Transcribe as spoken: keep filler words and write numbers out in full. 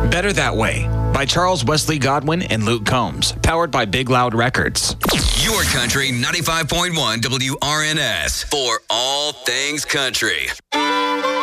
Better That Way by Charles Wesley Godwin and Luke Combs. Powered by Big Loud Records. Your Country ninety-five point one W R N S for all things country.